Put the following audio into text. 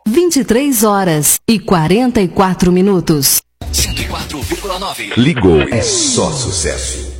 23 horas e 44 minutos. 104,9. Ligou, é só sucesso.